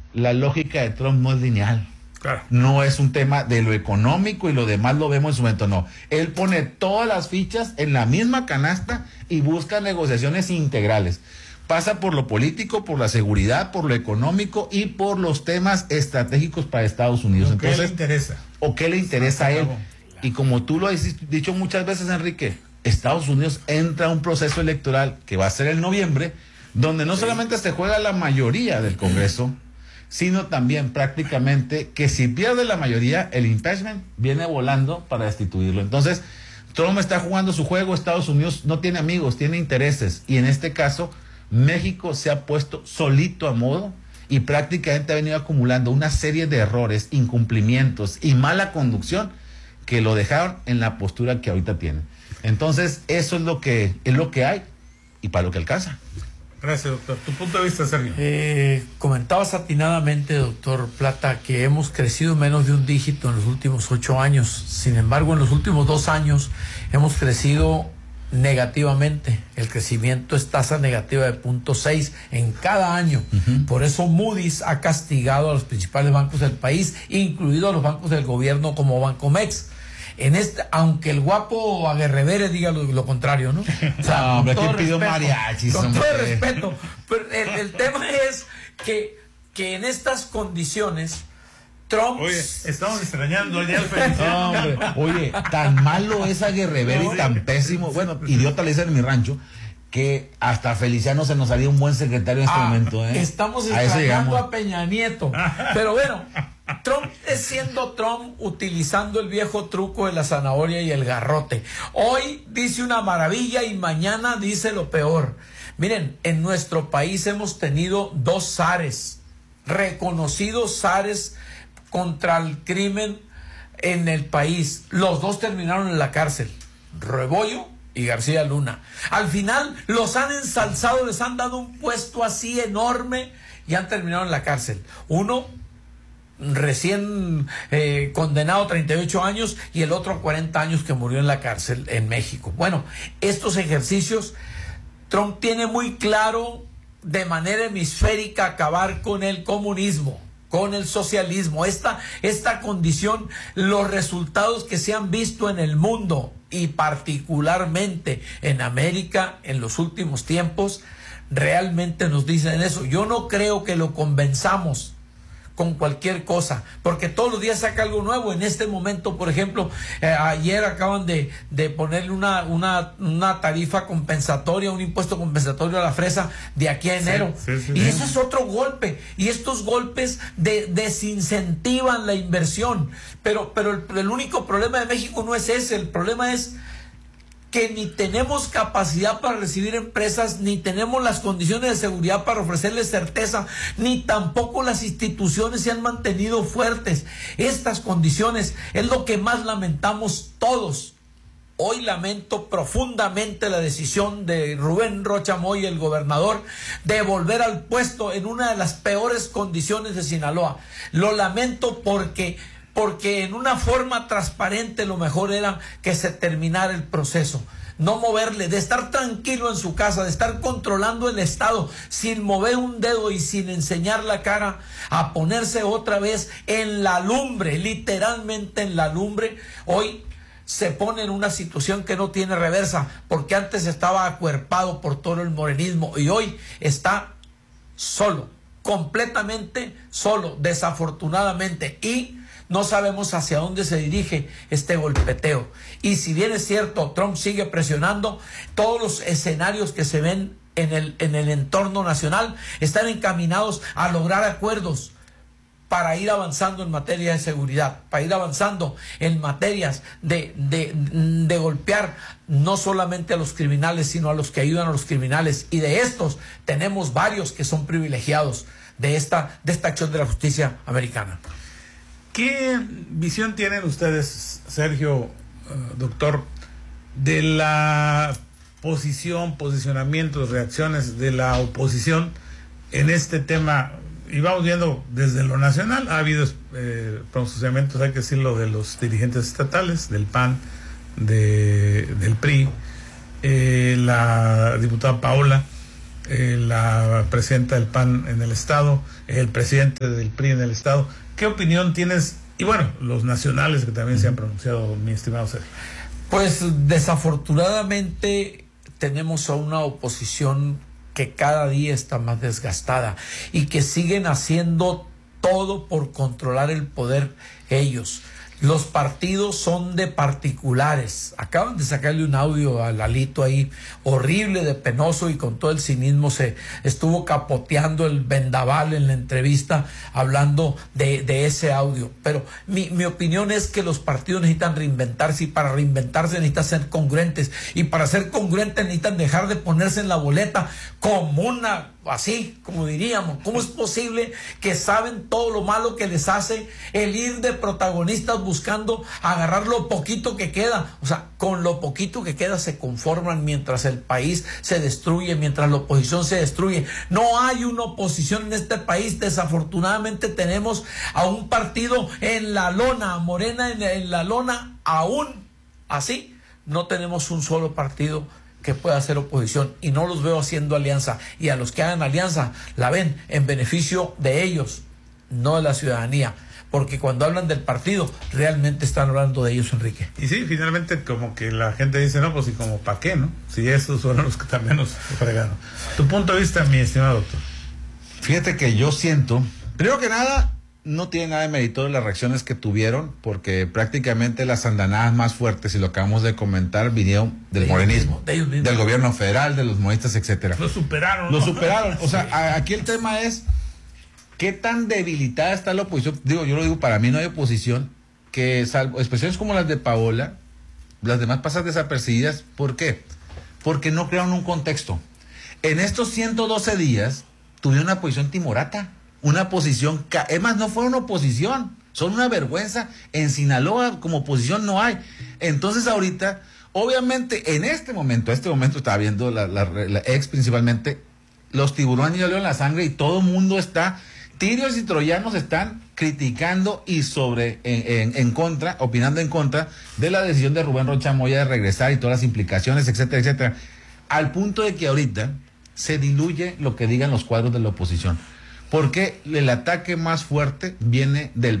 la lógica de Trump no es lineal. Claro. No es un tema de lo económico y lo demás lo vemos en su momento, no. Él pone todas las fichas en la misma canasta y busca negociaciones integrales. Pasa por lo político, por la seguridad, por lo económico y por los temas estratégicos para Estados Unidos. ¿Qué le interesa? ¿O qué le interesa a él? Y como tú lo has dicho muchas veces, Enrique, Estados Unidos entra a un proceso electoral que va a ser en noviembre, donde no solamente se juega la mayoría del Congreso, sino también prácticamente que si pierde la mayoría, el impeachment viene volando para destituirlo. Entonces, Trump está jugando su juego, Estados Unidos no tiene amigos, tiene intereses, y en este caso, México se ha puesto solito a modo y prácticamente ha venido acumulando una serie de errores, incumplimientos y mala conducción que lo dejaron en la postura que ahorita tiene. Entonces, eso es lo que hay y para lo que alcanza. Gracias, doctor. Tu punto de vista, Sergio. Comentabas atinadamente, doctor Plata, que hemos crecido menos de un dígito en los últimos 8 años. Sin embargo, en los últimos 2 años hemos crecido negativamente. El crecimiento es tasa negativa de 0.6 en cada año. Por eso Moody's ha castigado a los principales bancos del país, incluidos a los bancos del gobierno como Bancomex. Aunque el guapo Aguerrevere diga lo contrario, ¿no? O sea, no, hombre, ¿quién pidió mariachis? Con todo respeto. Pero el tema es que en estas condiciones, Trump... Oye, estamos extrañando ya el Feliciano. No, hombre, oye, tan malo es Aguerrevere y tan pésimo, bueno, idiota le dicen en mi rancho, que hasta Feliciano se nos haría un buen secretario en este momento, ¿eh? Estamos extrañando a Peña Nieto. Pero bueno, Trump es siendo Trump, utilizando el viejo truco de la zanahoria y el garrote. Hoy dice una maravilla y mañana dice lo peor. Miren, en nuestro país hemos tenido 2 zares, reconocidos zares contra el crimen en el país. Los 2 terminaron en la cárcel, Rebollo y García Luna. Al final los han ensalzado, les han dado un puesto así enorme y han terminado en la cárcel. Uno recién condenado a 38 años y el otro a 40 años que murió en la cárcel en México. Bueno, estos ejercicios, Trump tiene muy claro de manera hemisférica acabar con el comunismo, con el socialismo, esta condición, los resultados que se han visto en el mundo y particularmente en América en los últimos tiempos, realmente nos dicen eso. Yo no creo que lo convenzamos con cualquier cosa, porque todos los días saca algo nuevo. En este momento, por ejemplo, ayer acaban de ponerle una tarifa compensatoria, un impuesto compensatorio a la fresa de aquí a enero. Y eso es otro golpe, y estos golpes desincentivan la inversión. Pero el único problema de México no es ese, el problema es que ni tenemos capacidad para recibir empresas, ni tenemos las condiciones de seguridad para ofrecerles certeza, ni tampoco las instituciones se han mantenido fuertes. Estas condiciones es lo que más lamentamos todos. Hoy lamento profundamente la decisión de Rubén Rocha Moya, el gobernador, de volver al puesto en una de las peores condiciones de Sinaloa. Lo lamento porque en una forma transparente lo mejor era que se terminara el proceso, no moverle, de estar tranquilo en su casa, de estar controlando el Estado sin mover un dedo y sin enseñar la cara, a ponerse otra vez en la lumbre, literalmente en la lumbre. Hoy se pone en una situación que no tiene reversa, porque antes estaba acuerpado por todo el morenismo y hoy está solo, completamente solo, desafortunadamente, y no sabemos hacia dónde se dirige este golpeteo. Y si bien es cierto, Trump sigue presionando, todos los escenarios que se ven en el entorno nacional están encaminados a lograr acuerdos para ir avanzando en materia de seguridad, para ir avanzando en materias de golpear no solamente a los criminales, sino a los que ayudan a los criminales. Y de estos tenemos varios que son privilegiados de esta acción de la justicia americana. ¿Qué visión tienen ustedes, Sergio, doctor, de la posicionamiento, reacciones de la oposición en este tema? Y vamos viendo desde lo nacional, ha habido pronunciamientos, hay que decirlo, de los dirigentes estatales, del PAN, del PRI, la diputada Paola, la presidenta del PAN en el estado, el presidente del PRI en el estado. ¿Qué opinión tienes? Y bueno, los nacionales que también se han pronunciado, mi estimado Sergio. Pues desafortunadamente tenemos a una oposición que cada día está más desgastada y que siguen haciendo todo por controlar el poder ellos. Los partidos son de particulares. Acaban de sacarle un audio a Lalito ahí, horrible, de penoso, y con todo el cinismo se estuvo capoteando el vendaval en la entrevista hablando de ese audio. Pero mi opinión es que los partidos necesitan reinventarse, y para reinventarse necesitan ser congruentes, y para ser congruentes necesitan dejar de ponerse en la boleta como una... Así, como diríamos, ¿cómo es posible que saben todo lo malo que les hace el ir de protagonistas buscando agarrar lo poquito que queda? O sea, con lo poquito que queda se conforman mientras el país se destruye, mientras la oposición se destruye. No hay una oposición en este país. Desafortunadamente tenemos a un partido en la lona, a Morena en la lona, aún así no tenemos un solo partido que pueda hacer oposición, y no los veo haciendo alianza, y a los que hagan alianza la ven en beneficio de ellos, no de la ciudadanía, porque cuando hablan del partido realmente están hablando de ellos, Enrique. Y sí, finalmente como que la gente dice, no, pues y como para qué, ¿no? Si esos son los que también nos fregaron. Tu punto de vista, mi estimado doctor. Fíjate que yo siento, primero que nada, no tiene nada de mérito de las reacciones que tuvieron, porque prácticamente las andanadas más fuertes, y lo acabamos de comentar, vinieron del morenismo, del gobierno federal, de los morenistas, etcétera. Lo superaron. Lo superaron. O sea, aquí el tema es qué tan debilitada está la oposición. Yo lo digo, para mí no hay oposición que, salvo expresiones como las de Paola, las demás pasan desapercibidas. ¿Por qué? Porque no crearon un contexto. En estos 112 días tuvieron una posición timorata. Una posición, es más, no fueron oposición, son una vergüenza. En Sinaloa como oposición no hay. Entonces ahorita, obviamente, en este momento estaba viendo la ex principalmente, los tiburones ya olieron la sangre, y todo el mundo está, tirios y troyanos están criticando y en contra, opinando en contra de la decisión de Rubén Rocha Moya de regresar y todas las implicaciones, etcétera, etcétera, al punto de que ahorita se diluye lo que digan los cuadros de la oposición. Porque el ataque más fuerte viene de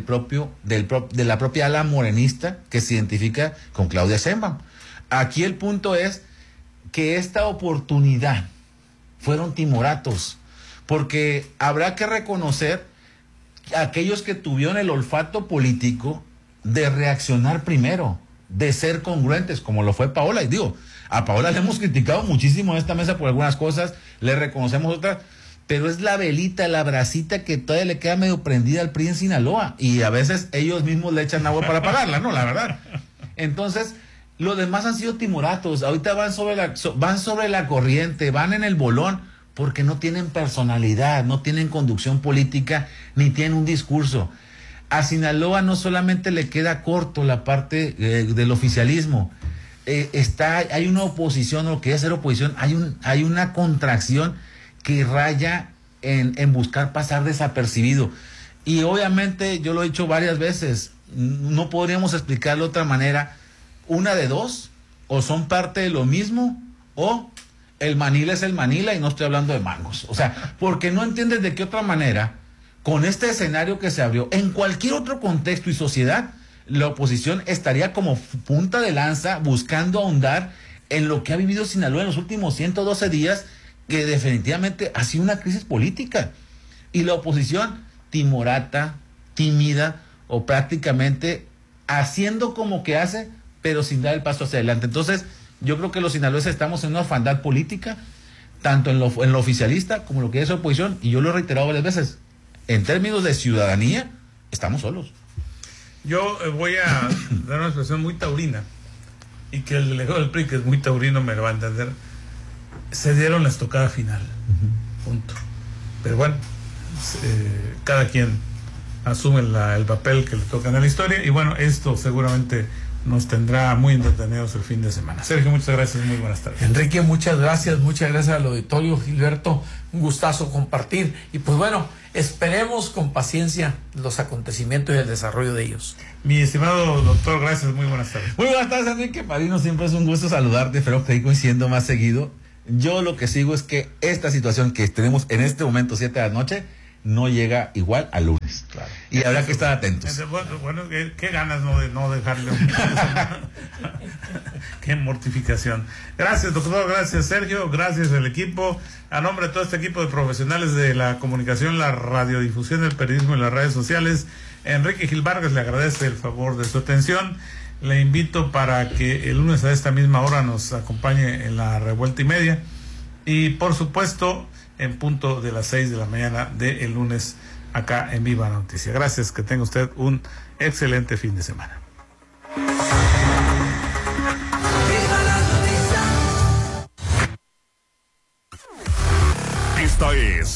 la propia ala morenista, que se identifica con Claudia Sheinbaum. Aquí el punto es que esta oportunidad fueron timoratos, porque habrá que reconocer a aquellos que tuvieron el olfato político de reaccionar primero, de ser congruentes, como lo fue Paola. Y digo, a Paola le hemos criticado muchísimo en esta mesa por algunas cosas, le reconocemos otras, pero es la velita, la brasita que todavía le queda medio prendida al PRI en Sinaloa, y a veces ellos mismos le echan agua para apagarla, ¿no? La verdad. Entonces, los demás han sido timoratos. Ahorita van sobre la corriente, van en el bolón, porque no tienen personalidad, no tienen conducción política, ni tienen un discurso. A Sinaloa no solamente le queda corto la parte del oficialismo, hay una oposición, o lo que es ser oposición, hay una contracción que raya en buscar pasar desapercibido. Y obviamente, yo lo he dicho varias veces, no podríamos explicarlo de otra manera. Una de dos: o son parte de lo mismo, o el Manila es el Manila, y no estoy hablando de mangos. O sea, porque no entiendes de qué otra manera, con este escenario que se abrió, en cualquier otro contexto y sociedad, la oposición estaría como punta de lanza buscando ahondar en lo que ha vivido Sinaloa en los últimos 112 días, que definitivamente ha sido una crisis política. Y la oposición timorata, tímida, o prácticamente haciendo como que hace, pero sin dar el paso hacia adelante. Entonces, yo creo que los sinaloenses estamos en una orfandad política, tanto en lo oficialista como en lo que es oposición, y yo lo he reiterado varias veces, en términos de ciudadanía, estamos solos. Yo voy a dar una expresión muy taurina, y que el delegado del PRI, que es muy taurino, me lo va a entender. Se dieron la estocada final, punto. Pero bueno, cada quien asume el papel que le toca en la historia, y bueno, esto seguramente nos tendrá muy entretenidos el fin de semana. Sergio, muchas gracias, muy buenas tardes. Enrique, muchas gracias al auditorio. Gilberto, un gustazo compartir, y pues bueno, esperemos con paciencia los acontecimientos y el desarrollo de ellos. Mi estimado doctor, gracias, muy buenas tardes. Muy buenas tardes, Enrique Marino, siempre es un gusto saludarte, espero que ahí coincidiendo más seguido. Yo lo que sigo es que esta situación que tenemos en este momento, 7 de la noche, no llega igual al lunes. Claro. Y habrá que estar atentos. Bueno, qué ganas no dejarle qué mortificación. Gracias, doctor, gracias, Sergio, gracias al equipo. A nombre de todo este equipo de profesionales de la comunicación, la radiodifusión, el periodismo y las redes sociales, Enrique Gil Vargas le agradece el favor de su atención. Le invito para que el lunes a esta misma hora nos acompañe en la revuelta y media. Y por supuesto, en punto de las 6 de la mañana del lunes acá en Viva Noticia. Gracias, que tenga usted un excelente fin de semana. Esta es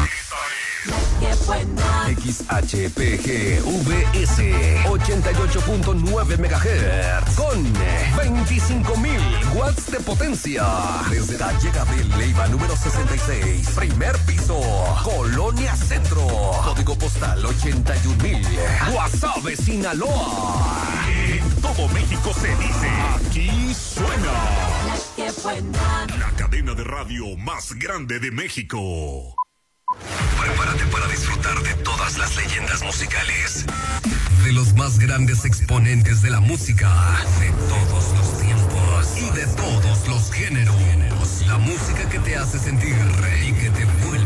XHPGVS 88.9 MHz con 25.000 watts de potencia. Desde la llegada de Leiva número 66, primer piso, Colonia Centro, código postal 81.000, Guasave, Sinaloa. En todo México se dice, aquí suena la cadena de radio más grande de México. Prepárate para disfrutar de todas las leyendas musicales, de los más grandes exponentes de la música, de todos los tiempos y de todos los géneros. La música que te hace sentir y que te vuelve